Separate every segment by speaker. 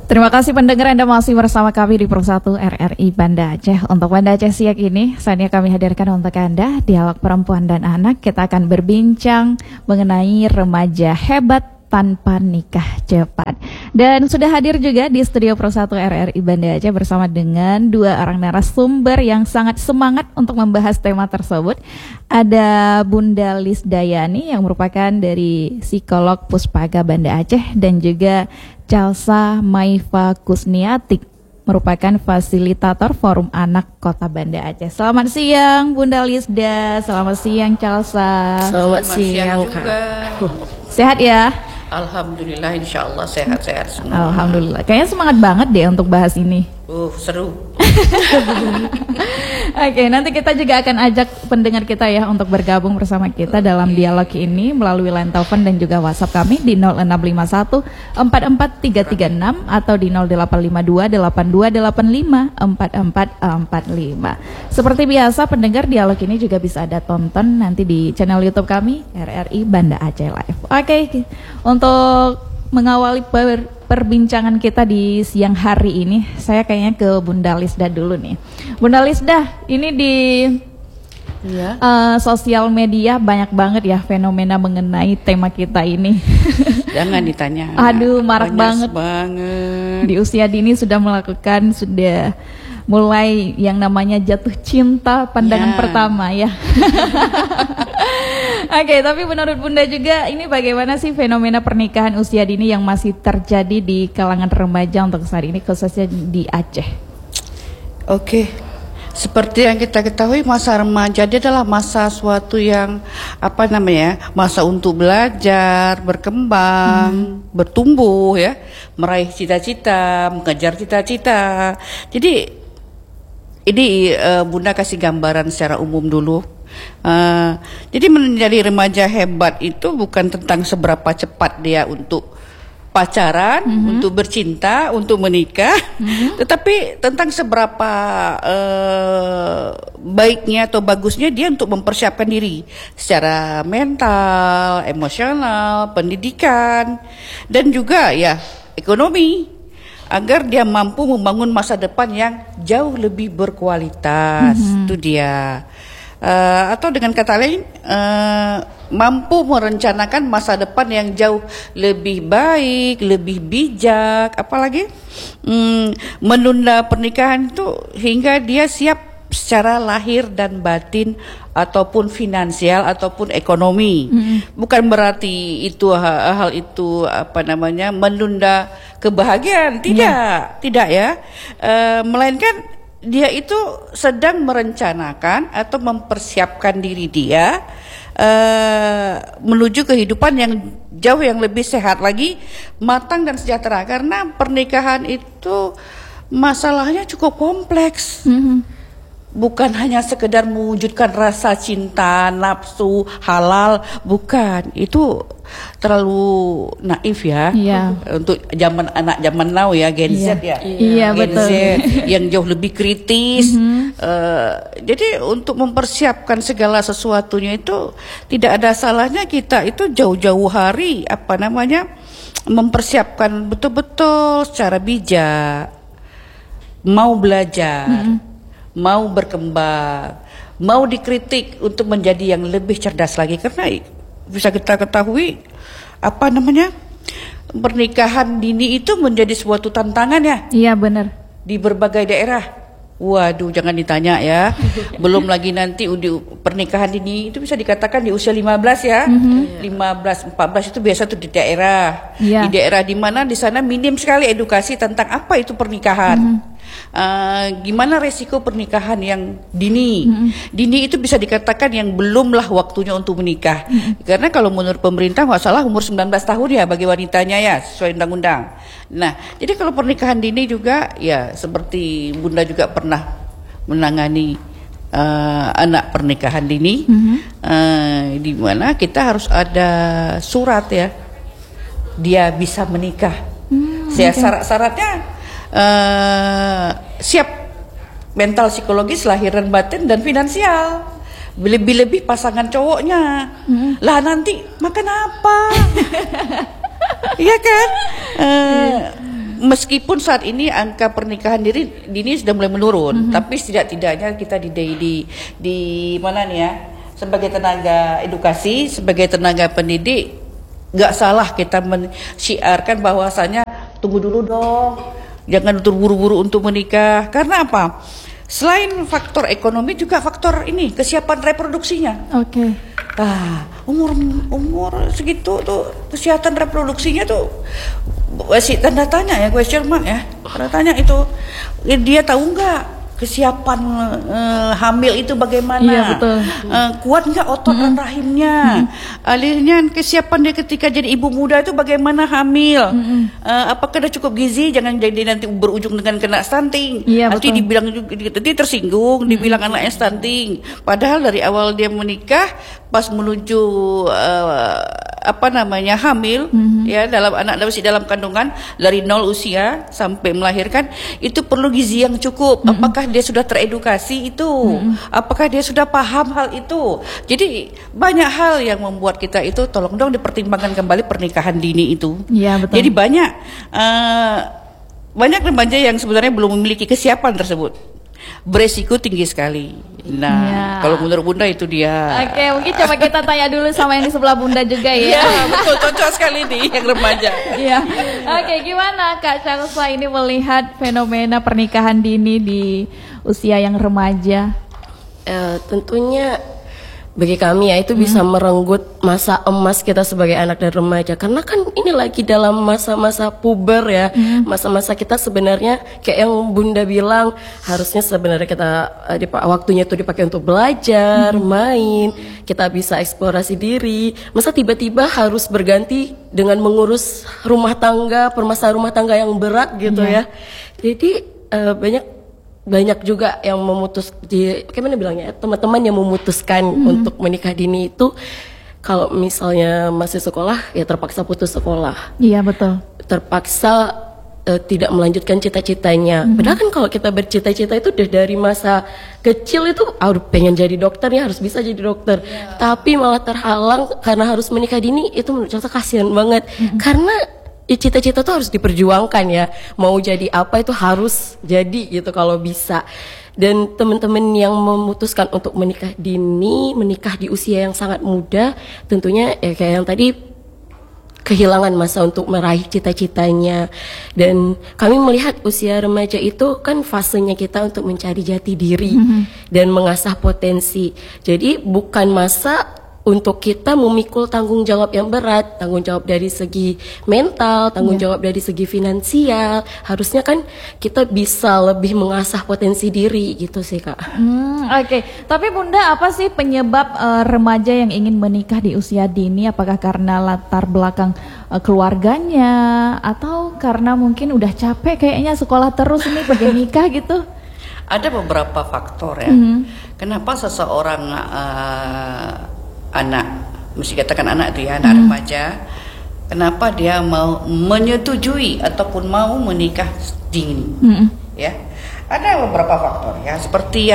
Speaker 1: Terima kasih pendengar, Anda masih bersama kami di Pro1 RRI Banda Aceh. Untuk Banda Aceh siang ini, saatnya kami hadirkan untuk Anda dialog perempuan dan anak. Kita akan berbincang mengenai remaja hebat tanpa nikah cepat. Dan sudah hadir juga di studio Pro1 RRI Banda Aceh bersama dengan dua orang narasumber yang sangat semangat untuk membahas tema tersebut. Ada Bunda Lis Dayani yang merupakan dari psikolog Puspaga Banda Aceh dan juga Calsa Maifa Kusniatik merupakan fasilitator Forum Anak Kota Banda Aceh. Selamat siang Bunda Lisda, selamat siang Calsa.
Speaker 2: Selamat siang juga.
Speaker 1: Sehat ya?
Speaker 2: Alhamdulillah, insya Allah sehat-sehat semua.
Speaker 1: Alhamdulillah, kayaknya semangat banget deh untuk bahas ini.
Speaker 2: Seru.
Speaker 1: Oke, nanti kita juga akan ajak pendengar kita ya untuk bergabung bersama kita dalam dialog ini melalui line telepon dan juga WhatsApp kami di 0651 44336 atau di 0852 8285 4445. Seperti biasa pendengar, dialog ini juga bisa Anda tonton nanti di channel YouTube kami RRI Banda Aceh Live. Oke, untuk mengawali perbincangan kita di siang hari ini, saya kayaknya ke Bunda Lisda dulu nih. Bunda Lisda, ini di sosial media banyak banget ya fenomena mengenai tema kita ini.
Speaker 2: Jangan ditanya.
Speaker 1: Aduh, marak banget. Di usia dini sudah mulai yang namanya jatuh cinta pandangan pertama ya. Oke, tapi menurut Bunda juga ini bagaimana sih fenomena pernikahan usia dini yang masih terjadi di kalangan remaja untuk saat ini khususnya di Aceh?
Speaker 2: Oke, seperti yang kita ketahui masa remaja dia adalah masa suatu yang masa untuk belajar, berkembang, bertumbuh ya, meraih cita-cita, mengejar cita-cita. Jadi ini Bunda kasih gambaran secara umum dulu. Jadi menjadi remaja hebat itu bukan tentang seberapa cepat dia untuk pacaran, untuk bercinta, untuk menikah, tetapi tentang seberapa baiknya atau bagusnya dia untuk mempersiapkan diri secara mental, emosional, pendidikan, dan juga ya ekonomi, agar dia mampu membangun masa depan yang jauh lebih berkualitas. Itu dia. Atau dengan kata lain mampu merencanakan masa depan yang jauh lebih baik, lebih bijak, apalagi menunda pernikahan itu hingga dia siap secara lahir dan batin ataupun finansial ataupun ekonomi. Bukan berarti itu hal itu menunda kebahagiaan, tidak ya, melainkan dia itu sedang merencanakan atau mempersiapkan diri dia menuju kehidupan yang jauh yang lebih sehat lagi, matang dan sejahtera. Karena pernikahan itu masalahnya cukup kompleks. Bukan hanya sekedar mewujudkan rasa cinta, nafsu, halal, bukan. Itu terlalu naif ya. Untuk anak zaman now ya, Gen Z ya.
Speaker 1: Iya,
Speaker 2: Gen
Speaker 1: betul.
Speaker 2: Z yang jauh lebih kritis. Jadi untuk mempersiapkan segala sesuatunya itu tidak ada salahnya kita itu jauh-jauh hari mempersiapkan betul-betul secara bijak. Mau belajar, mau berkembang, mau dikritik untuk menjadi yang lebih cerdas lagi. Karena bisa kita ketahui pernikahan dini itu menjadi suatu tantangan ya.
Speaker 1: Iya, benar.
Speaker 2: Di berbagai daerah. Waduh, jangan ditanya ya. Belum lagi nanti pernikahan dini itu bisa dikatakan di usia 15 ya. 15, 14 itu biasa tuh di daerah. Di daerah di mana di sana minim sekali edukasi tentang apa itu pernikahan. Gimana resiko pernikahan yang dini. Dini itu bisa dikatakan yang belumlah waktunya untuk menikah. Karena kalau menurut pemerintah nggak salah umur 19 tahun ya bagi wanitanya ya, sesuai undang-undang. Nah, jadi kalau pernikahan dini juga ya seperti Bunda juga pernah menangani anak pernikahan dini, di mana kita harus ada surat ya, dia bisa menikah. Syarat-syaratnya siap mental, psikologis, lahir dan batin, dan finansial. Lebih-lebih pasangan cowoknya. Lah nanti makan apa? Iya kan? Meskipun saat ini angka pernikahan dini sudah mulai menurun, tapi setidak-tidaknya kita di mana nih ya, sebagai tenaga edukasi, sebagai tenaga pendidik, nggak salah kita mensyiarkan bahwasanya tunggu dulu dong, jangan terburu-buru untuk menikah. Karena apa? Selain faktor ekonomi juga faktor ini kesiapan reproduksinya.
Speaker 1: Oke.
Speaker 2: Umur segitu tuh kesehatan reproduksinya tuh masih tanda tanya ya, question mark ya. Tanda tanya itu, dia tahu nggak kesiapan hamil itu bagaimana?
Speaker 1: Iya, betul.
Speaker 2: Kuat nggak otot dan rahimnya? Akhirnya kesiapan dia ketika jadi ibu muda itu bagaimana hamil? Apakah dia cukup gizi? Jangan jadi nanti berujung dengan kena stunting.
Speaker 1: Iya,
Speaker 2: nanti
Speaker 1: betul.
Speaker 2: dibilang nanti tersinggung, dibilang anaknya stunting. Padahal dari awal dia menikah, pas menuju hamil, ya dalam anak masih dalam kandungan dari 0 usia sampai melahirkan itu perlu gizi yang cukup. Apakah dia sudah teredukasi itu? Apakah dia sudah paham hal itu? Jadi banyak hal yang membuat kita itu tolong dong dipertimbangkan kembali pernikahan dini itu.
Speaker 1: Iya, betul.
Speaker 2: Jadi banyak remaja yang sebenarnya belum memiliki kesiapan tersebut. Beresiko tinggi sekali. Nah, kalau menurut Bunda itu dia.
Speaker 1: Oke, mungkin coba kita tanya dulu sama yang di sebelah Bunda juga ya.
Speaker 2: Iya, betul, cocok sekali nih yang remaja.
Speaker 1: Iya. Oke, gimana Kak Chelsea ini melihat fenomena pernikahan dini di usia yang remaja?
Speaker 3: Tentunya bagi kami ya itu bisa merenggut masa emas kita sebagai anak dan remaja, karena kan ini lagi dalam masa-masa puber ya, masa-masa kita sebenarnya kayak yang Bunda bilang harusnya sebenarnya kita waktunya itu dipakai untuk belajar, main, kita bisa eksplorasi diri. Masa tiba-tiba harus berganti dengan mengurus rumah tangga, permasalahan rumah tangga yang berat gitu ya. Jadi banyak juga yang gimana bilangnya, teman-teman yang memutuskan untuk menikah dini itu kalau misalnya masih sekolah ya terpaksa putus sekolah.
Speaker 1: Iya, betul.
Speaker 3: Terpaksa tidak melanjutkan cita-citanya. Padahal kan kalau kita bercita-cita itu udah dari masa kecil itu pengen jadi dokter ya, harus bisa jadi dokter. Tapi malah terhalang karena harus menikah dini, itu menurut saya kasihan banget. Karena cita-cita tuh harus diperjuangkan ya. Mau jadi apa itu harus jadi gitu kalau bisa. Dan teman-teman yang memutuskan untuk menikah dini, menikah di usia yang sangat muda, tentunya ya kayak yang tadi kehilangan masa untuk meraih cita-citanya. Dan kami melihat usia remaja itu kan fasenya kita untuk mencari jati diri dan mengasah potensi. Jadi bukan masa untuk kita memikul tanggung jawab yang berat, tanggung jawab dari segi mental, tanggung jawab dari segi finansial. Harusnya kan kita bisa lebih mengasah potensi diri gitu sih Kak.
Speaker 1: Oke. Tapi Bunda, apa sih penyebab remaja yang ingin menikah di usia dini? Apakah karena latar belakang keluarganya, atau karena mungkin udah capek kayaknya sekolah terus ini pengen nikah gitu?
Speaker 2: Ada beberapa faktor ya. Kenapa seseorang anak, mesti katakan anak itu ya, anak remaja, kenapa dia mau menyetujui ataupun mau menikah dini? Ya, ada beberapa faktor ya, seperti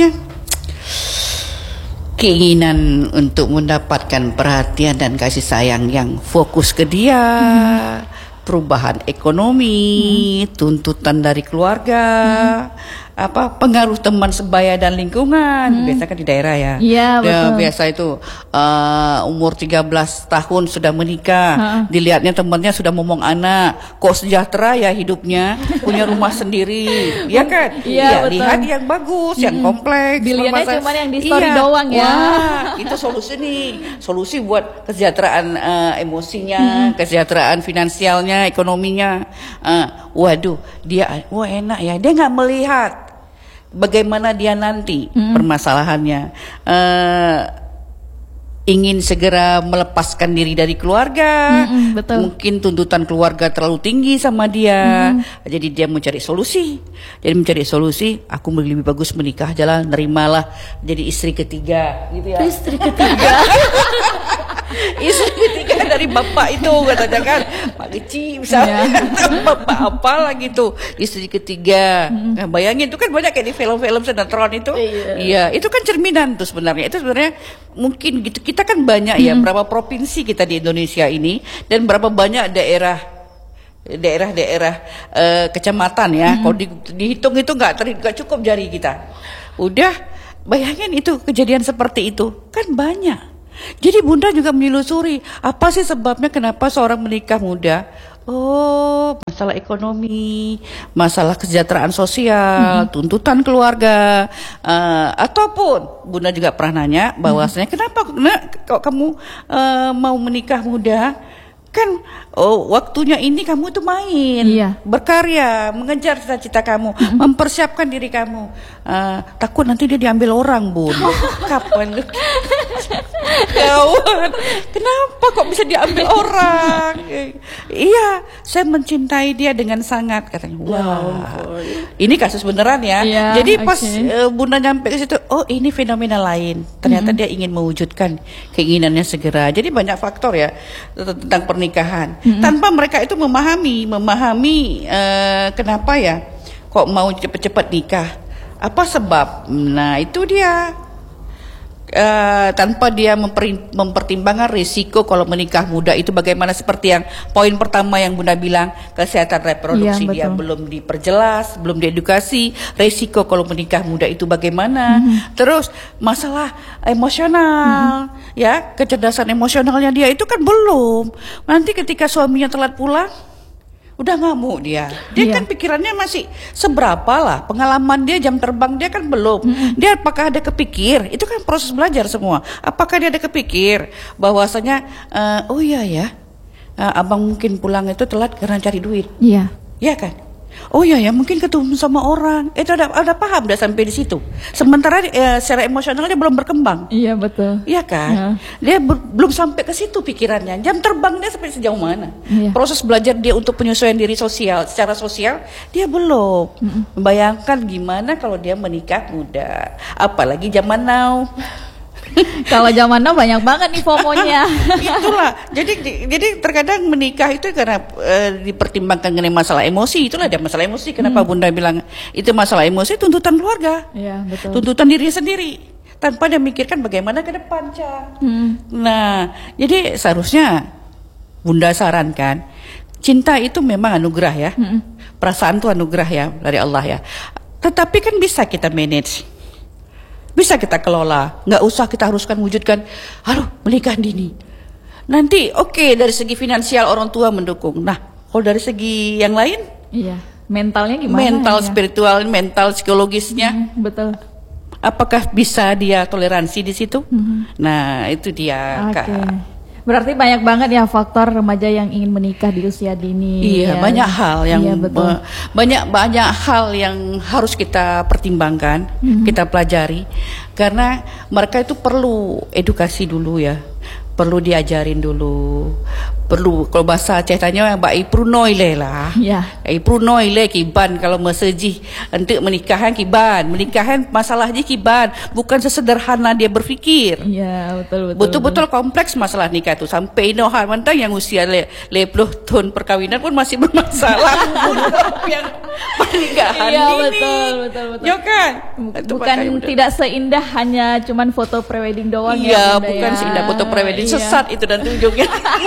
Speaker 2: keinginan untuk mendapatkan perhatian dan kasih sayang yang fokus ke dia, perubahan ekonomi, tuntutan dari keluarga, pengaruh teman sebaya dan lingkungan. Biasa kan di daerah ya.
Speaker 1: Iya, betul.
Speaker 2: Biasa itu umur 13 tahun sudah menikah, dilihatnya temannya sudah momong anak, kok sejahtera ya hidupnya, punya rumah sendiri, ya kan?
Speaker 1: Iya, betul.
Speaker 2: Lihat yang bagus, yang kompleks.
Speaker 1: Dilihatnya cuma yang di story doang ya.
Speaker 2: Wah, itu solusi nih, solusi buat kesejahteraan emosinya, kesejahteraan finansialnya, ekonominya. Waduh, wah enak ya, dia nggak melihat bagaimana dia nanti permasalahannya, ingin segera melepaskan diri dari keluarga,
Speaker 1: betul.
Speaker 2: mungkin tuntutan keluarga terlalu tinggi sama dia, jadi dia mencari solusi. Aku lebih bagus menikah, jalan nerimalah jadi istri ketiga, gitu ya.
Speaker 3: Istri ketiga.
Speaker 2: Istri ketiga dari bapak itu katanya kan, Pak Kecil misalnya, bapak apalah gitu, istri ketiga. Nah, bayangin itu kan banyak kayak di film-film sinetron itu. Iya, itu kan cerminan tuh sebenarnya. Itu sebenarnya mungkin gitu. Kita kan banyak ya, berapa provinsi kita di Indonesia ini dan berapa banyak daerah daerah-daerah kecamatan ya. Kalau dihitung itu nggak cukup jari kita. Udah bayangin itu kejadian seperti itu kan banyak. Jadi Bunda juga menelusuri apa sih sebabnya kenapa seorang menikah muda. Oh, masalah ekonomi, masalah kesejahteraan sosial, tuntutan keluarga, ataupun Bunda juga pernah nanya bahwasanya kenapa kok kamu mau menikah muda? Kan waktunya ini kamu tuh main, berkarya, mengejar cita-cita kamu, mempersiapkan diri kamu. Takut nanti dia diambil orang, Bun. Kapan lu? Kawan, kenapa kok bisa diambil orang? Iya, saya mencintai dia dengan sangat, katanya. Wah, ini kasus beneran ya. Jadi pas Bunda nyampe ke situ, oh ini fenomena lain. Ternyata dia ingin mewujudkan keinginannya segera. Jadi banyak faktor ya tentang pernikahan. Tanpa mereka itu memahami kenapa ya kok mau cepet-cepet nikah. Apa sebab? Nah itu dia. Tanpa dia mempertimbangkan risiko kalau menikah muda itu bagaimana, seperti yang poin pertama yang Bunda bilang, kesehatan reproduksi dia belum diperjelas, belum diedukasi, risiko kalau menikah muda itu bagaimana, terus masalah emosional, ya kecerdasan emosionalnya dia itu kan belum. Nanti ketika suaminya telat pulang, udah ngamuk dia kan pikirannya masih seberapa lah, pengalaman dia, jam terbang dia kan belum. Dia apakah ada kepikir, itu kan proses belajar semua, apakah dia ada kepikir bahwasanya oh iya ya, abang mungkin pulang itu telat karena cari duit, ya kan. Oh iya ya, mungkin ketemu sama orang. Itu ada paham udah sampai di situ. Sementara secara emosional dia belum berkembang. Iya betul. Iya kan? Dia belum sampai ke situ pikirannya. Jam terbang dia sampai sejauh mana? Proses belajar dia untuk penyesuaian diri sosial, secara sosial dia belum. Bayangkan gimana kalau dia menikah muda, apalagi zaman now.
Speaker 1: Kalau zaman now banyak banget nih FOMO-nya.
Speaker 2: Itulah. Jadi terkadang menikah itu karena dipertimbangkan mengenai masalah emosi. Itulah dia masalah emosi. Kenapa Bunda bilang itu masalah emosi, tuntutan keluarga. Iya, betul. Tuntutan diri sendiri. Tanpa dia mikirkan bagaimana ke depan, Ca. Nah, jadi seharusnya Bunda sarankan, cinta itu memang anugerah ya. Perasaan itu anugerah ya dari Allah ya. Tetapi kan bisa kita manage. Bisa kita kelola, nggak usah kita haruskan wujudkan, menikah dini. Nanti dari segi finansial orang tua mendukung. Nah, kalau dari segi yang lain,
Speaker 1: mentalnya gimana?
Speaker 2: Mental, spiritual, mental, psikologisnya, betul. Apakah bisa dia toleransi di situ? Nah, itu dia, Kak.
Speaker 1: Berarti banyak banget ya faktor remaja yang ingin menikah di usia dini.
Speaker 2: Iya, banyak hal yang banyak hal yang harus kita pertimbangkan, kita pelajari, karena mereka itu perlu edukasi dulu ya, perlu diajarin dulu, perlu kalau bahasa ceritanya Mbak Iprunoile lah. Iprunoile kiban kalau meseji untuk menikahan kiban, menikahan masalah je kiban, bukan sesederhana dia berpikir. Iya, betul-betul kompleks masalah nikah itu, sampai inohan mentang yang usia 50 tahun perkawinan pun masih bermasalah. Yang pernikahan ini. Betul. Ya kan?
Speaker 1: Bukan tidak seindah hanya cuman foto prewedding doang ya.
Speaker 2: Iya, bukan seindah foto prewedding, sesat itu dan ujungnya.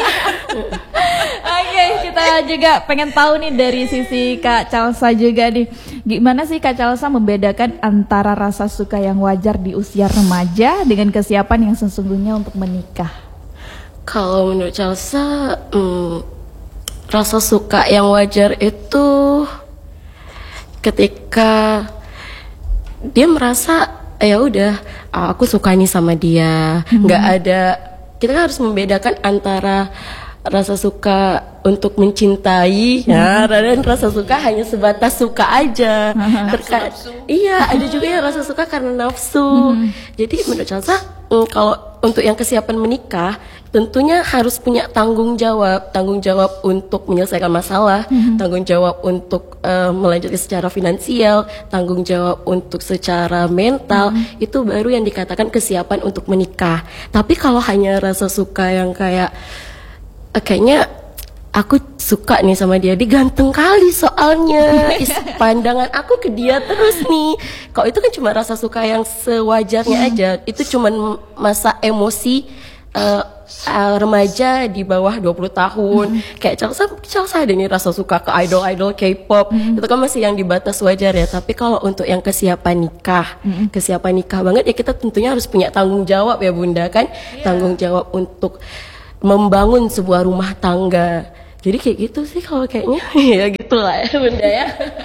Speaker 1: Oke, kita juga pengen tahu nih dari sisi Kak Calsa juga nih, gimana sih Kak Calsa membedakan antara rasa suka yang wajar di usia remaja dengan kesiapan yang sesungguhnya untuk menikah?
Speaker 3: Kalau menurut Calsa, rasa suka yang wajar itu ketika dia merasa ya udah aku suka nih sama dia, nggak ada. Kita kan harus membedakan antara rasa suka untuk mencintai dan rasa suka hanya sebatas suka aja. Iya, ada juga yang rasa suka karena nafsu. Jadi menurut Calsa, kalau untuk yang kesiapan menikah, tentunya harus punya tanggung jawab untuk menyelesaikan masalah, tanggung jawab untuk melanjutkan secara finansial, tanggung jawab untuk secara mental, itu baru yang dikatakan kesiapan untuk menikah. Tapi kalau hanya rasa suka yang kayaknya aku suka nih sama dia ganteng kali soalnya, pandangan aku ke dia terus nih. Kalau itu kan cuma rasa suka yang sewajarnya aja, itu cuma masa emosi remaja di bawah 20 tahun. Kayak Chelsea ada nih rasa suka ke idol-idol K-pop. Itu kan masih yang di batas wajar ya. Tapi kalau untuk yang kesiapan nikah banget ya, kita tentunya harus punya tanggung jawab ya Bunda kan. Tanggung jawab untuk membangun sebuah rumah tangga. Jadi kayak gitu sih kalau kayaknya. Ya gitulah ya Bunda ya.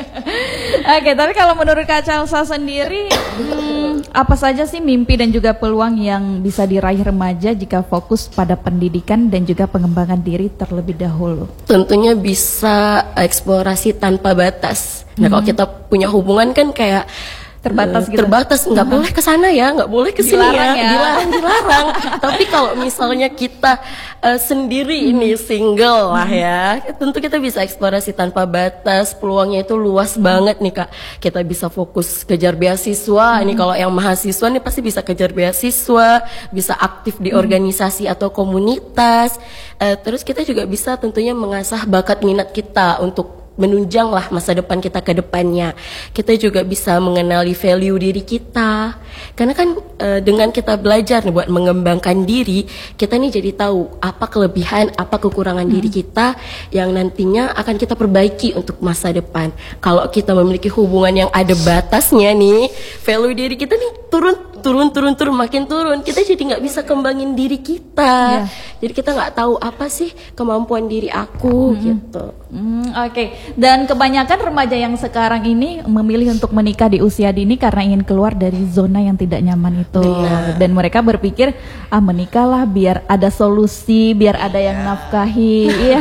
Speaker 1: Oke, tapi kalau menurut Kak Chelsea sendiri, apa saja sih mimpi dan juga peluang yang bisa diraih remaja jika fokus pada pendidikan dan juga pengembangan diri terlebih dahulu?
Speaker 3: Tentunya bisa eksplorasi tanpa batas. Nah kalau kita punya hubungan kan kayak
Speaker 1: Terbatas gitu.
Speaker 3: Terbatas, nggak boleh ke sana ya, nggak boleh ke sini ya. Dilarang. Tapi kalau misalnya kita sendiri ini single lah ya, tentu kita bisa eksplorasi tanpa batas. Peluangnya itu luas banget nih Kak. Kita bisa fokus kejar beasiswa. Ini kalau yang mahasiswa nih pasti bisa kejar beasiswa, bisa aktif di organisasi atau komunitas. Terus kita juga bisa tentunya mengasah bakat minat kita untuk menunjang lah masa depan kita ke depannya. Kita juga bisa mengenali value diri kita. Karena kan dengan kita belajar nih buat mengembangkan diri, kita nih jadi tahu apa kelebihan, apa kekurangan diri kita yang nantinya akan kita perbaiki untuk masa depan. Kalau kita memiliki hubungan yang ada batasnya nih, value diri kita nih turun makin turun. Kita jadi nggak bisa kembangin diri kita. Jadi kita nggak tahu apa sih kemampuan diri aku gitu.
Speaker 1: Oke. Dan kebanyakan remaja yang sekarang ini memilih untuk menikah di usia dini karena ingin keluar dari zona yang tidak nyaman itu. Dan mereka berpikir, menikahlah biar ada solusi, biar ada yang nafkahi. Iya.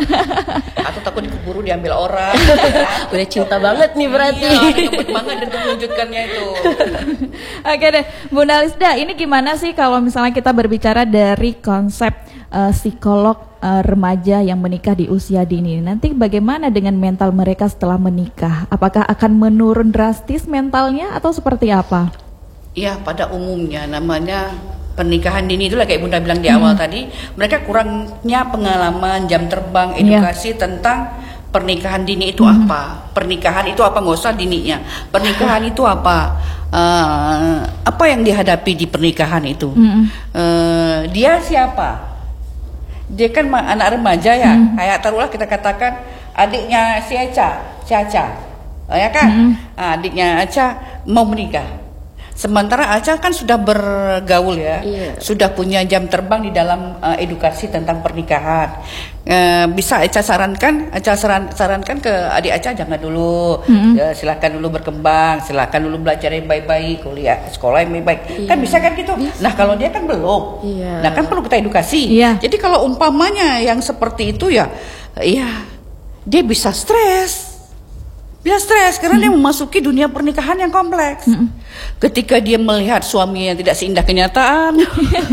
Speaker 2: Atau takut dikeburu diambil orang.
Speaker 3: Udah cinta banget nih berarti.
Speaker 2: Iya, cepet banget untuk mewujudkannya itu.
Speaker 1: Oke deh, Bunda Lisda, ini gimana sih kalau misalnya kita berbicara dari konsep psikolog remaja yang menikah di usia dini? Nanti bagaimana dengan mental mereka setelah menikah? Apakah akan menurun drastis mentalnya atau seperti apa?
Speaker 2: Ya, pada umumnya namanya pernikahan dini itulah kayak Bunda bilang di awal tadi, mereka kurangnya pengalaman, jam terbang, edukasi tentang pernikahan dini itu apa. Pernikahan itu apa, nggak usah dininya. Pernikahan itu apa yang dihadapi di pernikahan itu. Dia siapa? Dia kan anak remaja ya, kayak taruhlah kita katakan adiknya si Caca, ya kan? Adiknya Aca mau menikah. Sementara Aca kan sudah bergaul ya, sudah punya jam terbang di dalam edukasi tentang pernikahan. Bisa Aca sarankan ke adik Aca, jangan dulu, silakan dulu berkembang, silakan dulu belajar yang baik-baik, kuliah, sekolah yang baik-baik. Kan bisa kan gitu. Nah kalau dia kan belum, nah kan perlu kita edukasi. Jadi kalau umpamanya yang seperti itu ya dia bisa stres. Dia stres karena dia memasuki dunia pernikahan yang kompleks. Ketika dia melihat suaminya tidak seindah kenyataan,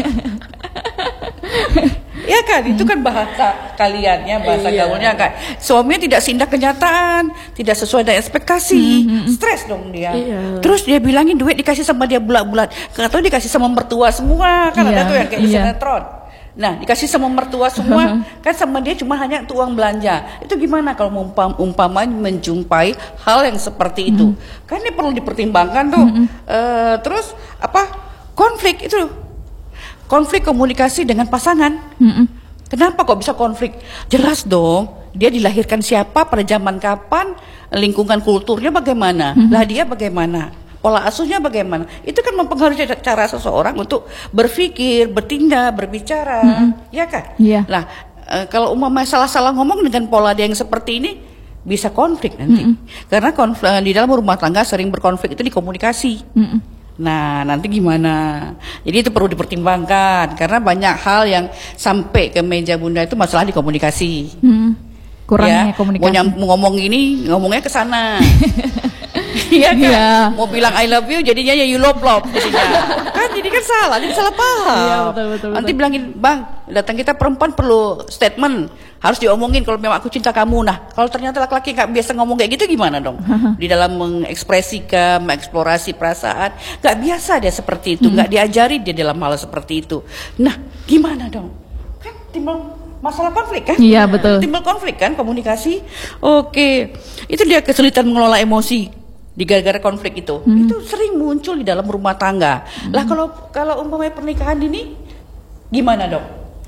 Speaker 2: ya kan, itu kan bahasa kaliannya, bahasa gaulnya kan. Suaminya tidak seindah kenyataan, tidak sesuai dengan ekspektasi, stres dong dia. Terus dia bilangin duit dikasih sama dia bulat-bulat, atau dikasih sama mertua semua, kan ada tuh yang kayak di sinetron. Nah, dikasih sama mertua semua, kan sama dia cuma hanya untuk uang belanja. Itu gimana kalau umpamanya menjumpai hal yang seperti itu? Kan ini perlu dipertimbangkan tuh. Terus konflik itu, konflik komunikasi dengan pasangan. Kenapa kok bisa konflik? Jelas dong, dia dilahirkan siapa, pada zaman kapan, lingkungan kulturnya bagaimana, lah dia bagaimana, pola asuhnya bagaimana. Itu kan mempengaruhi cara seseorang untuk berpikir, bertindak, berbicara, ya kan? Nah, kalau umpamanya salah-salah ngomong dengan pola dia yang seperti ini, bisa konflik nanti. Karena di dalam rumah tangga sering berkonflik itu di komunikasi. Nah, nanti gimana? Jadi itu perlu dipertimbangkan karena banyak hal yang sampai ke meja Bunda itu masalah di komunikasi.
Speaker 1: Kurangnya komunikasi.
Speaker 2: Mau ngomong ini, ngomongnya ke sana. Iya kan? Mau bilang I love you jadinya ya you love jadinya. Kan jadi kan salah, jadi salah paham.
Speaker 1: Betul.
Speaker 2: Nanti bilangin, "Bang, datang kita perempuan perlu statement, harus diomongin kalau memang aku cinta kamu." Nah, kalau ternyata laki-laki nggak biasa ngomong kayak gitu gimana dong? Di dalam mengekspresikan, mengeksplorasi perasaan, nggak biasa dia seperti itu, nggak diajari dia dalam hal seperti itu. Nah, gimana dong? Kan timbul masalah konflik kan?
Speaker 1: Iya, betul.
Speaker 2: Timbul konflik kan, komunikasi. Oke. Itu dia kesulitan mengelola emosi di gara-gara konflik itu. Itu sering muncul di dalam rumah tangga. Lah kalau umpamanya pernikahan dini gimana dong?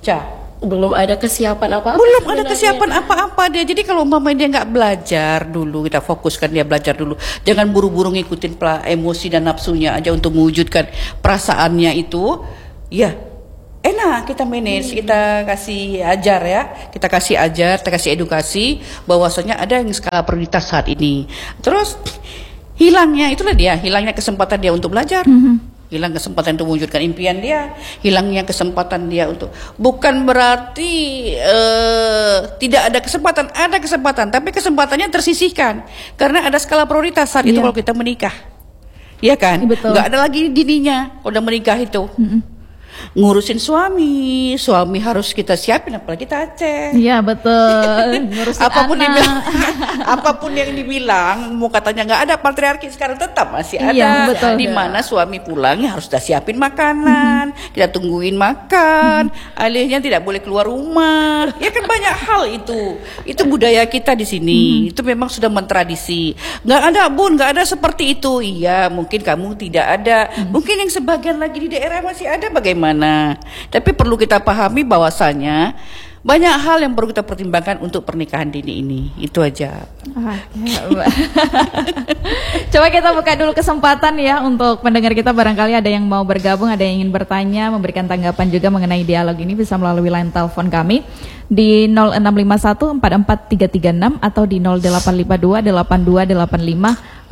Speaker 3: Belum ada kesiapan apa-apa.
Speaker 2: Belum ada kesiapan apa-apa dia. Jadi kalau umpamanya dia nggak belajar dulu, kita fokuskan dia belajar dulu. Jangan buru-buru ngikutin emosi dan nafsunya aja untuk mewujudkan perasaannya itu. Ya, enak kita manage, kita kasih ajar ya. Kita kasih ajar, kita kasih edukasi bahwasanya ada yang skala prioritas saat ini. Terus hilangnya kesempatan dia untuk belajar. Hilang kesempatan untuk mewujudkan impian dia, hilangnya kesempatan dia untuk, bukan berarti tidak ada kesempatan, tapi kesempatannya tersisihkan karena ada skala prioritas saat itu kalau kita menikah, ya kan?
Speaker 1: Betul.
Speaker 2: Nggak ada lagi dininya udah menikah itu. Ngurusin suami harus kita siapin, apalagi kita Aceh.
Speaker 1: Iya betul. Ngurusin
Speaker 2: apapun yang dibilang, mau katanya nggak ada patriarki, sekarang tetap masih ada.
Speaker 1: Iya, betul.
Speaker 2: Di mana suami pulangnya harus kita siapin makanan, kita tungguin makan, alihnya tidak boleh keluar rumah. Ya kan banyak hal itu. Itu budaya kita di sini. Itu memang sudah mentradisi. Nggak ada seperti itu. Iya, mungkin kamu tidak ada. Mungkin yang sebagian lagi di daerah masih ada, bagaimana? Tapi perlu kita pahami bahwasanya banyak hal yang perlu kita pertimbangkan untuk pernikahan dini ini. Itu aja.
Speaker 1: Coba kita buka dulu kesempatan ya untuk pendengar kita, barangkali ada yang mau bergabung, ada yang ingin bertanya, memberikan tanggapan juga mengenai dialog ini, bisa melalui line telepon kami di 0651 44336 atau di 0852 8285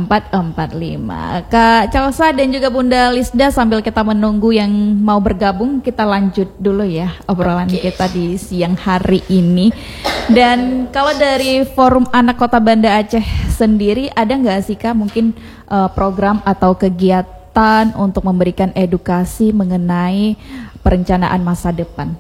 Speaker 1: 4445. Kak Chelsea dan juga Bunda Lisda, sambil kita menunggu yang mau bergabung, kita lanjut dulu ya obrolan kita di siang hari ini. Dan kalau dari Forum Anak Kota Banda Aceh sendiri, ada nggak sih Kak mungkin program atau kegiatan untuk memberikan edukasi mengenai perencanaan masa depan?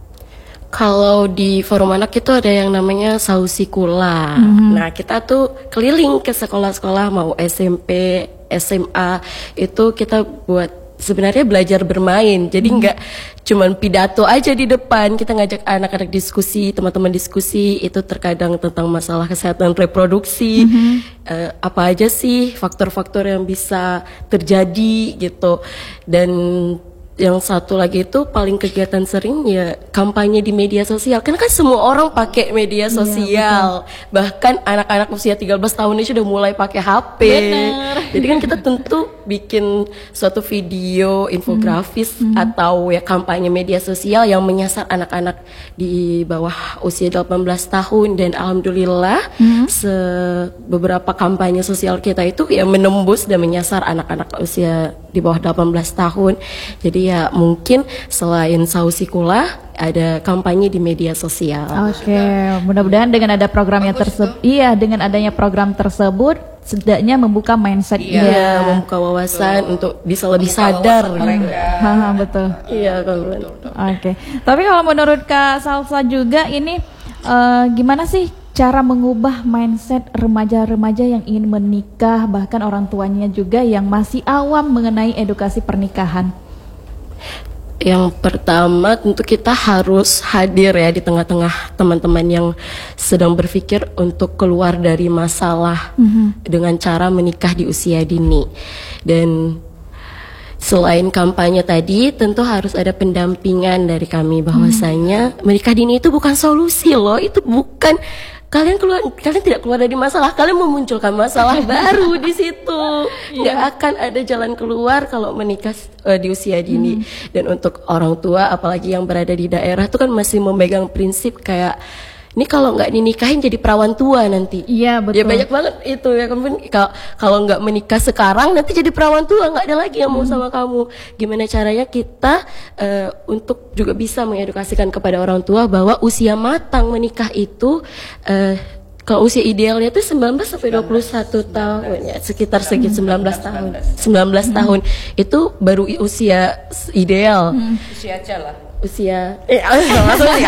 Speaker 3: Kalau di Forum Anak itu ada yang namanya Sausikula. Nah, kita tuh keliling ke sekolah-sekolah, mau SMP, SMA, itu kita buat sebenarnya belajar bermain. Jadi nggak cuman pidato aja di depan, kita ngajak anak-anak diskusi, teman-teman diskusi, itu terkadang tentang masalah kesehatan reproduksi, apa aja sih faktor-faktor yang bisa terjadi gitu. Dan yang satu lagi itu paling kegiatan sering ya kampanye di media sosial. Karena kan semua orang pakai media sosial. Bahkan anak-anak usia 13 tahun ini sudah mulai pakai HP.
Speaker 1: Bener.
Speaker 3: Jadi kan kita tentu bikin suatu video infografis atau ya kampanye media sosial yang menyasar anak-anak di bawah usia 18 tahun, dan alhamdulillah beberapa kampanye sosial kita itu ya menembus dan menyasar anak-anak usia di bawah 18 tahun. Jadi ya mungkin selain Sausikula ada kampanye di media sosial.
Speaker 1: Oke, mudah-mudahan dengan ada programnya tersebut, dengan adanya program tersebut setidaknya membuka mindset
Speaker 3: membuka wawasan untuk bisa lebih sadar.
Speaker 1: Betul.
Speaker 3: Iya, kalau
Speaker 1: Oke. Tapi kalau menurut Kak Salsa juga ini gimana sih cara mengubah mindset remaja-remaja yang ingin menikah, bahkan orang tuanya juga yang masih awam mengenai edukasi pernikahan?
Speaker 3: Yang pertama tentu kita harus hadir ya di tengah-tengah teman-teman yang sedang berpikir untuk keluar dari masalah dengan cara menikah di usia dini. Dan selain kampanye tadi, tentu harus ada pendampingan dari kami bahwasanya menikah dini itu bukan solusi loh, itu bukan kalian tidak keluar dari masalah, kalian memunculkan masalah baru di situ. Nggak akan ada jalan keluar kalau menikah di usia dini. Dan untuk orang tua, apalagi yang berada di daerah, itu kan masih memegang prinsip kayak, ini kalau nggak dinikahin jadi perawan tua nanti.
Speaker 1: Iya betul.
Speaker 3: Ya banyak banget itu ya, kalau nggak menikah sekarang nanti jadi perawan tua, nggak ada lagi yang mau sama kamu. Gimana caranya kita untuk juga bisa mengedukasikan kepada orang tua bahwa usia matang menikah itu kalau usia idealnya itu 19 sampai 21 tahun ya, sekitar 19 tahun. 19 tahun itu baru usia ideal.
Speaker 2: Usia aja lah.
Speaker 3: Usia langsung ya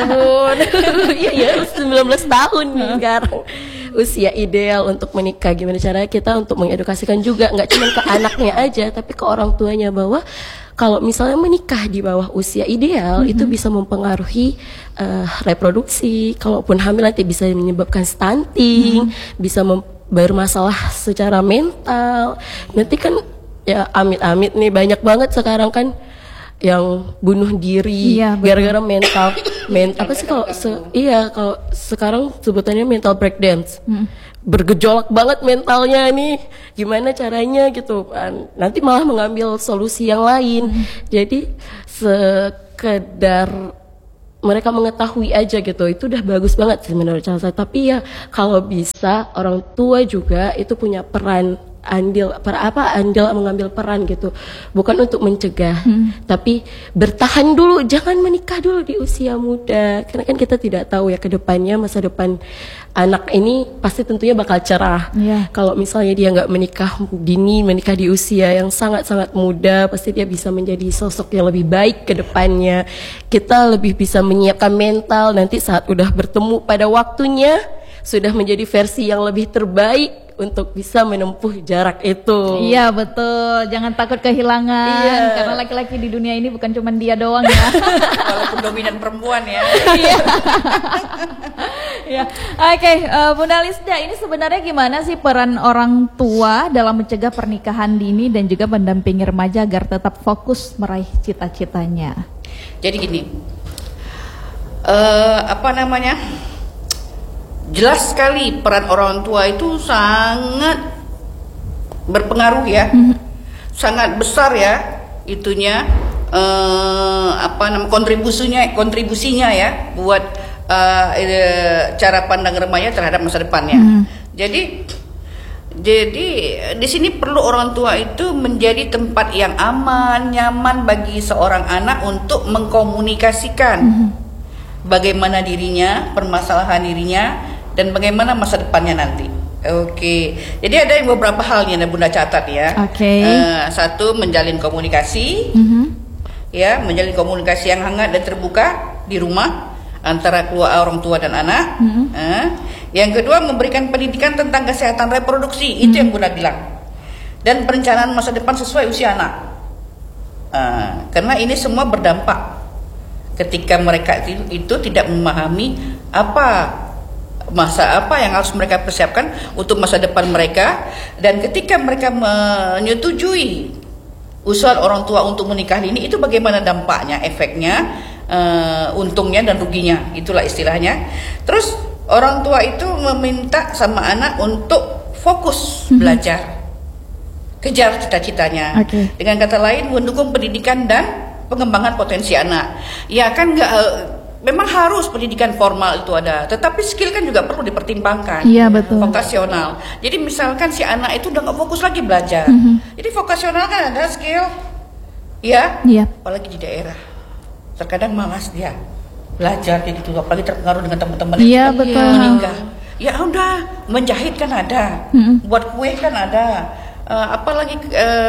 Speaker 3: iya 19 tahun nih sekarang usia ideal untuk menikah. Gimana caranya kita untuk mengedukasikan juga, nggak cuma ke anaknya aja tapi ke orang tuanya, bahwa kalau misalnya menikah di bawah usia ideal itu bisa mempengaruhi reproduksi, kalaupun hamil nanti bisa menyebabkan stunting, bisa bermasalah secara mental. Nanti kan ya amit-amit nih banyak banget sekarang kan yang bunuh diri
Speaker 1: Iya, betul.
Speaker 3: gara-gara apa sih kalau kalau sekarang sebutannya mental breakdance. Bergejolak banget mentalnya nih, gimana caranya gitu kan, nanti malah mengambil solusi yang lain. Jadi sekedar mereka mengetahui aja gitu, itu udah bagus banget sih menurut saya. Tapi ya kalau bisa orang tua juga itu punya peran andil mengambil peran gitu, bukan untuk mencegah, tapi bertahan dulu, jangan menikah dulu di usia muda, karena kan kita tidak tahu ya ke depannya, masa depan anak ini pasti tentunya bakal cerah. Kalau misalnya dia nggak menikah dini, menikah di usia yang sangat-sangat muda, pasti dia bisa menjadi sosok yang lebih baik ke depannya. Kita lebih bisa menyiapkan mental nanti saat udah bertemu pada waktunya, sudah menjadi versi yang lebih terbaik untuk bisa menempuh jarak itu.
Speaker 1: Iya betul, jangan takut kehilangan, karena laki-laki di dunia ini bukan cuma dia doang ya.
Speaker 2: Walaupun dominan perempuan ya.
Speaker 1: Ya. Oke, Bunda Lisda, ini sebenarnya gimana sih peran orang tua dalam mencegah pernikahan dini dan juga mendampingi remaja agar tetap fokus meraih cita-citanya?
Speaker 2: Jadi gini, jelas sekali peran orang tua itu sangat berpengaruh ya, sangat besar ya itunya, kontribusinya ya buat cara pandang remaja terhadap masa depannya. Jadi di sini perlu orang tua itu menjadi tempat yang aman, nyaman bagi seorang anak untuk mengkomunikasikan bagaimana dirinya, permasalahan dirinya, dan bagaimana masa depannya nanti. Oke, jadi ada beberapa hal yang Bunda catat ya. Satu, menjalin komunikasi, ya, menjalin komunikasi yang hangat dan terbuka di rumah antara orang tua dan anak. Yang kedua, memberikan pendidikan tentang kesehatan reproduksi, itu yang Bunda bilang, dan perencanaan masa depan sesuai usia anak. Karena ini semua berdampak ketika mereka itu tidak memahami masa apa yang harus mereka persiapkan untuk masa depan mereka, dan ketika mereka menyetujui usulan orang tua untuk menikah dini, itu bagaimana dampaknya, efeknya, untungnya dan ruginya, itulah istilahnya. Terus orang tua itu meminta sama anak untuk fokus belajar, kejar cita-citanya. Dengan kata lain, mendukung pendidikan dan pengembangan potensi anak. Ya kan memang harus pendidikan formal itu ada, tetapi skill kan juga perlu dipertimbangkan.
Speaker 1: Iya betul.
Speaker 2: Vokasional. Jadi misalkan si anak itu udah nggak fokus lagi belajar, jadi vokasional kan ada skill, ya. Apalagi di daerah, terkadang malas dia belajar kayak gitu, apalagi terpengaruh dengan teman-teman.
Speaker 1: Iya betul.
Speaker 2: Menikah. Ya udah, menjahit kan ada, buat kue kan ada. Apalagi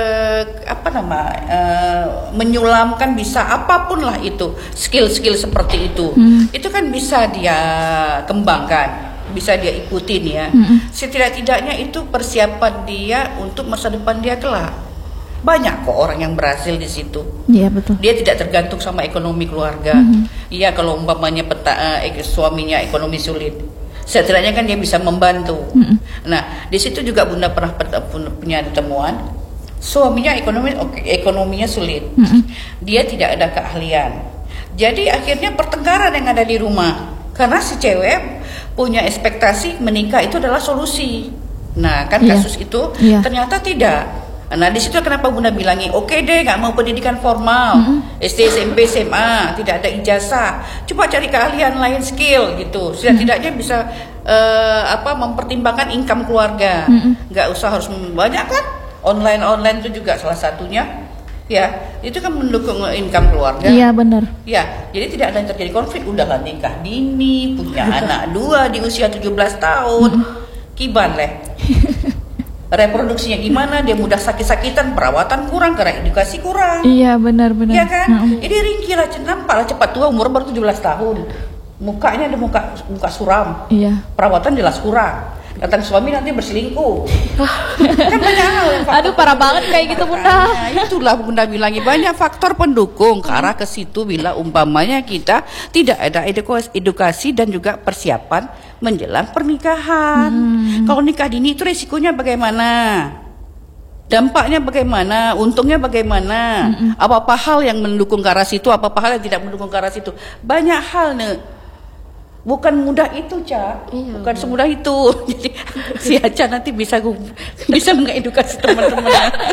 Speaker 2: menyulamkan bisa, apapun lah itu, skill-skill seperti itu, itu kan bisa dia kembangkan, bisa dia ikutin ya. Setidak-tidaknya itu persiapan dia untuk masa depan dia kelak. Banyak kok orang yang berhasil di situ.
Speaker 1: Iya betul.
Speaker 2: Dia tidak tergantung sama ekonomi keluarga. Iya, kalau umpamanya suaminya ekonomi sulit, setidaknya kan dia bisa membantu. Nah, di situ juga Bunda pernah punya temuan, suaminya ekonominya sulit, dia tidak ada keahlian, jadi akhirnya pertengkaran yang ada di rumah, karena si cewek punya ekspektasi menikah itu adalah solusi. Nah, kan kasus itu ternyata tidak. Nah, di situ kenapa Bunda bilangi, oke deh, nggak mau pendidikan formal, SD, SMP, SMA, tidak ada ijazah, coba cari keahlian lain, skill gitu. Setidaknya bisa mempertimbangkan income keluarga, nggak usah harus banyak kan. Online itu juga salah satunya, ya, itu kan mendukung income keluarga.
Speaker 1: Iya benar.
Speaker 2: Ya, jadi tidak ada yang terjadi konflik. Udahlah nikah dini, punya anak 2 di usia 17 tahun, kiban leh. Reproduksinya gimana, dia mudah sakit-sakitan, perawatan kurang karena edukasi kurang.
Speaker 1: Iya benar-benar.
Speaker 2: Iya kan? Ini ringkih lah, nampaklah cepat tua, umur baru 17 tahun. Mukanya ada muka suram.
Speaker 1: Iya.
Speaker 2: Perawatan jelas kurang. Datang suami nanti berselingkuh. Kan banyak hal yang
Speaker 1: aduh parah banget kayak gitu Bunda.
Speaker 2: Itulah Bunda bilangi, banyak faktor pendukung ke arah ke situ bila umpamanya kita tidak ada edukasi dan juga persiapan menjelang pernikahan. Kalau nikah dini itu resikonya bagaimana? Dampaknya bagaimana? Untungnya bagaimana? Apa-apa hal yang mendukung ke arah situ, apa-apa hal yang tidak mendukung ke arah situ. Banyak hal nih. Bukan mudah itu, Cak. Bukan semudah itu. Jadi si Aca nanti bisa mengedukasi teman-teman.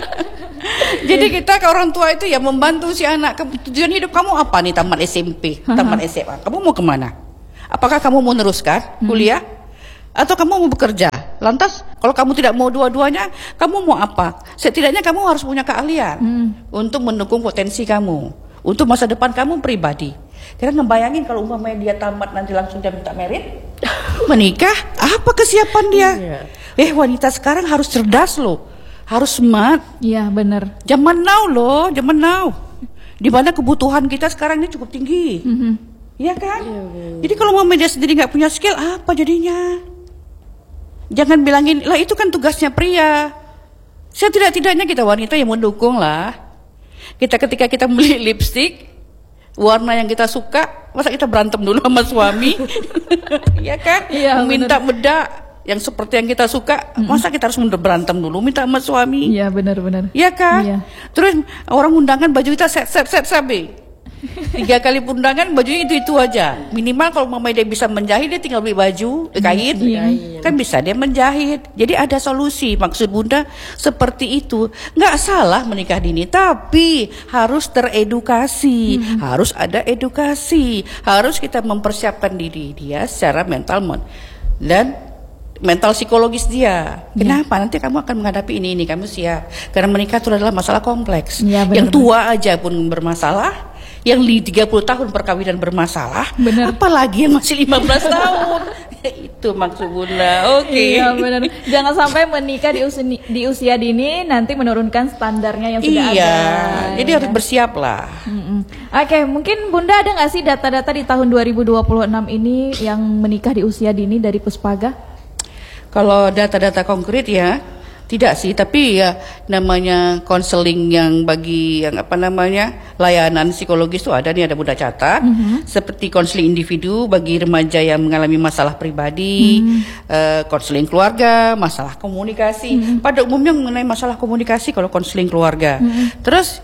Speaker 2: Jadi kita ke orang tua itu ya membantu si anak. Tujuan hidup kamu apa nih, tamat SMP, tamat SMA? Kamu mau kemana? Apakah kamu mau meneruskan kuliah? Atau kamu mau bekerja? Lantas kalau kamu tidak mau dua-duanya, kamu mau apa? Setidaknya kamu harus punya keahlian untuk mendukung potensi kamu, untuk masa depan kamu pribadi. Kira ngebayangin kalau umpamanya dia tamat nanti langsung dia minta merit, menikah, apa kesiapan dia? Wanita sekarang harus cerdas loh, harus smart.
Speaker 1: Iya benar.
Speaker 2: Zaman now loh, zaman now. Di mana kebutuhan kita sekarang ini cukup tinggi, iya kan? Jadi kalau umpamanya dia sendiri nggak punya skill, apa jadinya? Jangan bilangin, lah itu kan tugasnya pria. Setidak-tidaknya kita wanita yang mendukung lah. Ketika kita beli lipstik warna yang kita suka, masa kita berantem dulu sama suami? Iya kan?
Speaker 1: Iya,
Speaker 2: minta bedak yang seperti yang kita suka, masa kita harus berantem dulu minta sama suami?
Speaker 1: Iya benar-benar.
Speaker 2: Iya kan?
Speaker 1: Iya.
Speaker 2: Terus orang undangan baju kita set sabe. 3 kali undangan bajunya itu aja. Minimal kalau mama dia bisa menjahit, dia tinggal beli baju, kain, kan bisa dia menjahit. Jadi ada solusi. Maksud Bunda seperti itu. Nggak salah menikah dini, tapi harus teredukasi, harus ada edukasi, harus kita mempersiapkan diri dia secara mental dan mental psikologis dia. Kenapa? Nanti kamu akan menghadapi ini kamu siap. Karena menikah itu adalah masalah kompleks.
Speaker 1: Ya,
Speaker 2: yang tua aja pun bermasalah. Yang di 30 tahun perkawinan bermasalah, apalagi yang masih 15 tahun. Itu maksud Bunda. Oke.
Speaker 1: Iya benar. Jangan sampai menikah di usia dini nanti menurunkan standarnya yang sudah ada.
Speaker 2: Iya. Jadi harus bersiap lah.
Speaker 1: Oke, mungkin Bunda ada nggak sih data-data di tahun 2026 ini yang menikah di usia dini dari Puspaga?
Speaker 2: Kalau data-data konkret ya tidak sih, tapi ya namanya konseling yang bagi yang layanan psikologis itu ada nih, ada Bunda catat, seperti konseling individu bagi remaja yang mengalami masalah pribadi, konseling keluarga, masalah komunikasi. Pada umumnya mengenai masalah komunikasi kalau konseling keluarga. Terus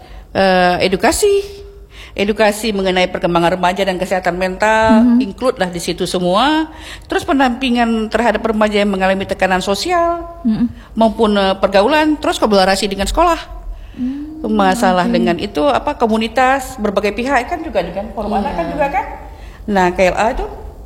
Speaker 2: edukasi mengenai perkembangan remaja dan kesehatan mental, include lah di situ semua. Terus pendampingan terhadap remaja yang mengalami tekanan sosial maupun pergaulan, terus kolaborasi dengan sekolah. Masalah dengan itu komunitas berbagai pihak kan juga dengan forum anak kan juga kan. Nah, KLA itu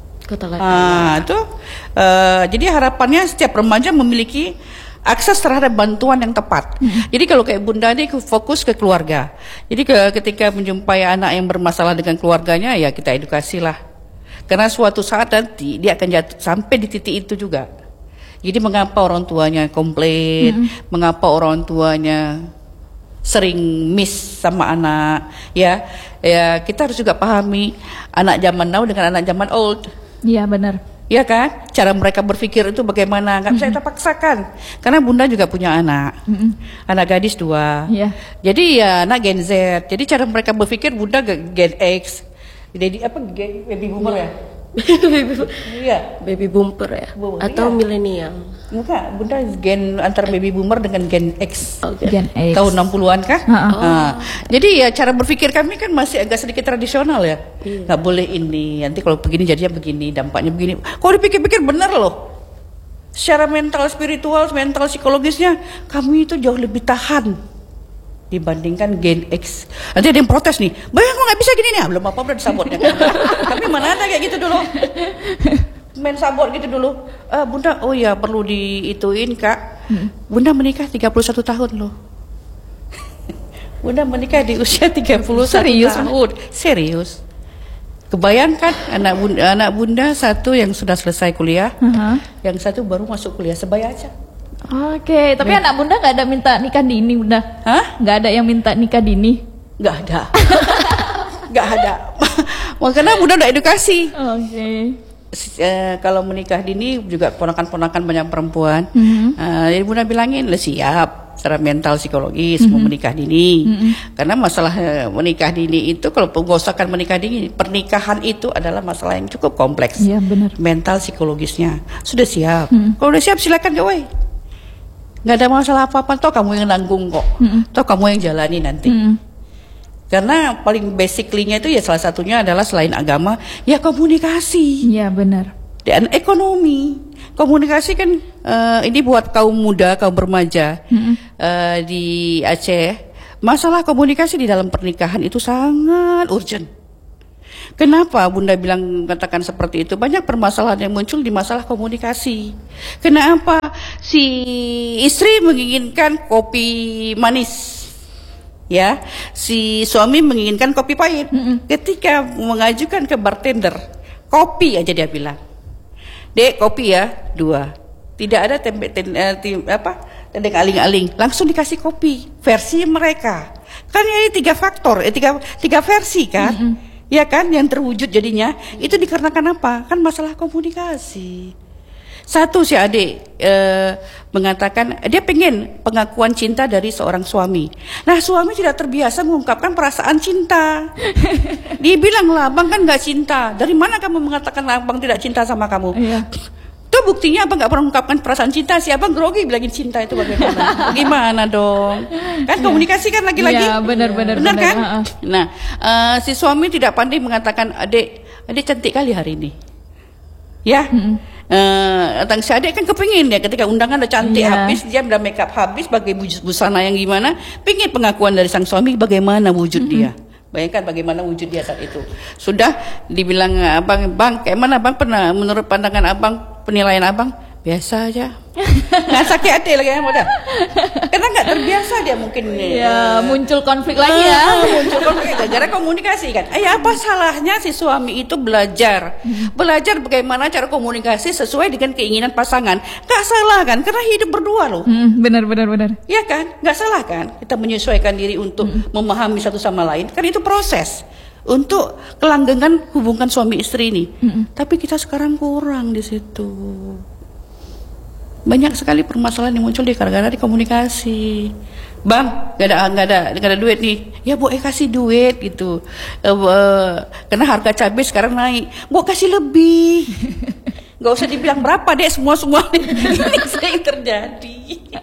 Speaker 2: jadi harapannya setiap remaja memiliki akses terhadap bantuan yang tepat. Jadi kalau kayak Bunda ini fokus ke keluarga. Jadi ketika menjumpai anak yang bermasalah dengan keluarganya, ya kita edukasi lah. Karena suatu saat nanti dia akan jatuh sampai di titik itu juga. Jadi mengapa orang tuanya komplain, mengapa orang tuanya sering miss sama anak, ya kita harus juga pahami anak zaman now dengan anak zaman old.
Speaker 1: Iya benar.
Speaker 2: Ya kan, cara mereka berpikir itu bagaimana, nggak bisa kita paksakan. Karena Bunda juga punya anak, anak gadis 2. Jadi ya anak Gen Z. Jadi cara mereka berpikir Bunda Gen X, jadi baby boomer ya?
Speaker 3: Baby boomer ya? Atau milenial?
Speaker 2: Enggak, Bunda antara baby boomer dengan Gen X.
Speaker 1: Gen X.
Speaker 2: Tahun 60-an kah? Jadi ya cara berpikir kami kan masih agak sedikit tradisional ya. Nggak boleh ini, nanti kalau begini jadinya begini, dampaknya begini. Kalau dipikir-pikir benar loh. Secara mental, spiritual, mental, psikologisnya kami itu jauh lebih tahan dibandingkan Gen X. Nanti ada yang protes nih, bayang kok nggak bisa gini nih, belum apa udah disabotnya. Tapi mana ada kayak gitu dulu, main sabot gitu dulu. Bunda, oh ya perlu diituin Kak. Bunda menikah 31 tahun loh. Bunda menikah di usia 31 tahun. Serius. Kebayangkan anak bunda satu yang sudah selesai kuliah, yang satu baru masuk kuliah, sebaya aja.
Speaker 1: Oke, tapi anak Bunda nggak ada minta nikah dini, Bunda?
Speaker 2: Hah?
Speaker 1: Nggak ada yang minta nikah dini?
Speaker 2: Nggak ada. Nggak ada. Makanya Bunda udah edukasi.
Speaker 1: Oke.
Speaker 2: Kalau menikah dini juga ponakan-ponakan banyak perempuan. Jadi Bunda bilangin, lo siap secara mental psikologis mau menikah dini. Karena masalah menikah dini itu, kalau pengosakan menikah dini, pernikahan itu adalah masalah yang cukup kompleks.
Speaker 1: Iya benar.
Speaker 2: Mental psikologisnya sudah siap. Kalau udah siap silakan gawe. nggak ada masalah apa-apa, toh kamu yang nanggung kok, toh kamu yang jalani nanti. Karena paling basically-nya itu ya salah satunya adalah selain agama, ya komunikasi.
Speaker 1: Iya benar.
Speaker 2: Dan ekonomi. Komunikasi kan ini buat kaum muda, kaum remaja di Aceh. Masalah komunikasi di dalam pernikahan itu sangat urgent. Kenapa Bunda bilang katakan seperti itu? Banyak permasalahan yang muncul di masalah komunikasi. Kenapa si istri menginginkan kopi manis? Ya, si suami menginginkan kopi pahit. Ketika mengajukan ke bartender, kopi aja dia bilang. Dek, kopi ya, 2. Tidak ada tendeng aling-aling, langsung dikasih kopi versi mereka. Kan ini 3 faktor, 3 versi kan? Ya kan yang terwujud jadinya. Itu dikarenakan apa? Kan masalah komunikasi. Satu si adik mengatakan dia pengen pengakuan cinta dari seorang suami. Nah suami tidak terbiasa mengungkapkan perasaan cinta. Dia bilang lah, abang kan nggak cinta. Dari mana kamu mengatakan abang tidak cinta sama kamu? Iya. Itu buktinya abang nggak pernah mengungkapkan perasaan cinta. Si abang grogi bilangin cinta itu bagaimana? Gimana dong? Kan komunikasi kan lagi-lagi.
Speaker 1: Iya benar
Speaker 2: kan? Nah si suami tidak pandai mengatakan adik cantik kali hari ini. Ya. Datang si adik kan kepingin ya ketika undangan udah cantik habis, dia udah make up habis, pakai busana yang gimana, pingin pengakuan dari sang suami bagaimana wujud dia. Bayangkan bagaimana wujud dia saat itu. Sudah dibilang bang kayak mana bang, pernah menurut pandangan abang, penilaian abang biasa aja. Nggak sakit hati lagi ya modal. Karena nggak terbiasa dia mungkin.
Speaker 1: Ya muncul konflik lagi ya.
Speaker 2: Muncul konflik gara-gara komunikasi kan. Apa salahnya si suami itu belajar bagaimana cara komunikasi sesuai dengan keinginan pasangan. Nggak salah kan? Karena hidup berdua loh.
Speaker 1: Benar.
Speaker 2: Iya kan? Nggak salah kan? Kita menyesuaikan diri untuk memahami satu sama lain. Kan itu proses untuk kelanggengan hubungan suami istri ini. Tapi kita sekarang kurang di situ. Banyak sekali permasalahan yang muncul gara-gara di komunikasi. Bang, gak ada duit nih. Ya boleh kasih duit gitu. Karena harga cabai sekarang naik. Boleh kasih lebih. Gak usah dibilang berapa deh semua ini sering terjadi.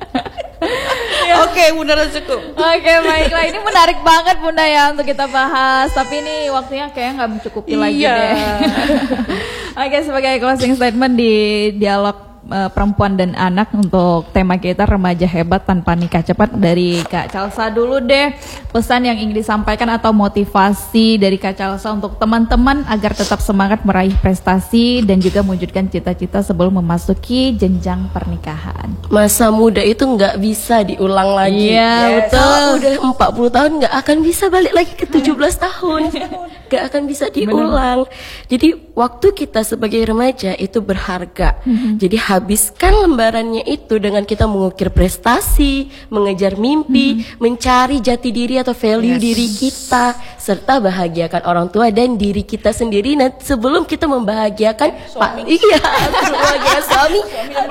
Speaker 2: Oke, Bunda cukup.
Speaker 1: Oke, baiklah. Ini menarik banget Bunda ya untuk kita bahas. Tapi ini waktunya kayaknya nggak mencukupi lagi deh. Oke, sebagai closing statement di dialog perempuan dan anak untuk tema kita remaja hebat tanpa nikah cepat, dari Kak Calsa dulu deh, pesan yang ingin disampaikan atau motivasi dari Kak Calsa untuk teman-teman agar tetap semangat meraih prestasi dan juga mewujudkan cita-cita sebelum memasuki jenjang pernikahan.
Speaker 3: Masa muda itu nggak bisa diulang lagi.
Speaker 1: Iya, betul.
Speaker 3: Udah 40 tahun nggak akan bisa balik lagi ke 17 tahun. Nggak akan bisa diulang. Jadi waktu kita sebagai remaja itu berharga. Jadi habiskan lembarannya itu dengan kita mengukir prestasi, mengejar mimpi, mencari jati diri atau value diri kita, serta bahagiakan orang tua dan diri kita sendiri. Nah, sebelum kita membahagiakan suami. Membahagiakan suami.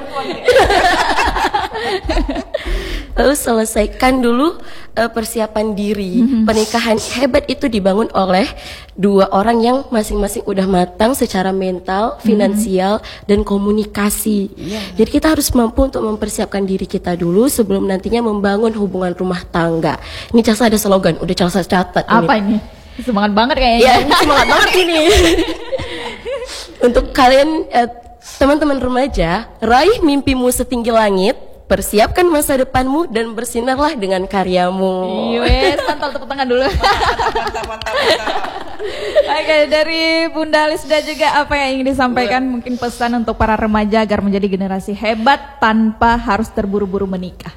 Speaker 3: Lalu selesaikan dulu persiapan diri. Pernikahan hebat itu dibangun oleh 2 orang yang masing-masing udah matang secara mental, finansial, dan komunikasi. Jadi kita harus mampu untuk mempersiapkan diri kita dulu sebelum nantinya membangun hubungan rumah tangga. Ini Calsa ada slogan, udah Calsa catat.
Speaker 1: Apa ini? Semangat banget kayaknya.
Speaker 3: Ya, semangat banget ini. Untuk kalian teman-teman remaja, raih mimpimu setinggi langit. Persiapkan masa depanmu dan bersinarlah dengan karyamu.
Speaker 1: Yes, mantap, tepuk tangan dulu.
Speaker 2: Mantap.
Speaker 1: Oke, dari Bunda Lisda juga apa yang ingin disampaikan? Mungkin pesan untuk para remaja agar menjadi generasi hebat tanpa harus terburu-buru menikah.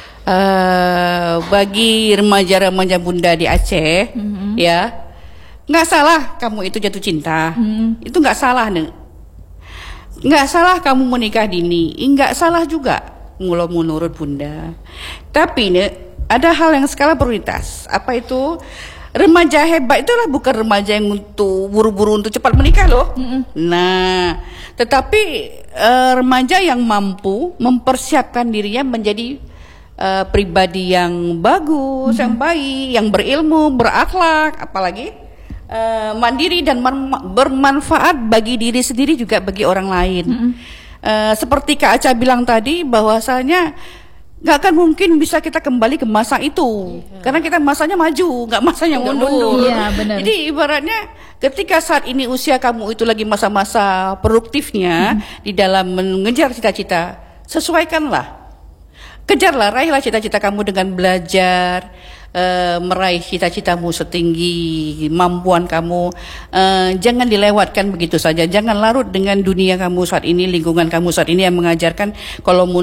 Speaker 2: Bagi remaja-remaja Bunda di Aceh, ya, nggak salah kamu itu jatuh cinta. Itu nggak salah nih. Nggak salah kamu menikah dini, nggak salah juga. Mulai menurut Bunda. Tapi ini ada hal yang skala prioritas. Apa itu? Remaja hebat itulah bukan remaja yang untuk buru-buru untuk cepat menikah loh. Nah, tetapi remaja yang mampu mempersiapkan dirinya menjadi pribadi yang bagus, yang baik, yang berilmu, berakhlak, apalagi mandiri dan bermanfaat bagi diri sendiri juga bagi orang lain. Seperti Kak Aca bilang tadi bahwasanya nggak akan mungkin bisa kita kembali ke masa itu, karena kita masanya maju, nggak masanya mundur.
Speaker 1: Iya, benar.
Speaker 2: Jadi ibaratnya ketika saat ini usia kamu itu lagi masa-masa produktifnya di dalam mengejar cita-cita, sesuaikanlah, kejarlah, raihlah cita-cita kamu dengan belajar, meraih cita-citamu setinggi kemampuan kamu. Jangan dilewatkan begitu saja, jangan larut dengan dunia kamu saat ini, lingkungan kamu saat ini yang mengajarkan kalau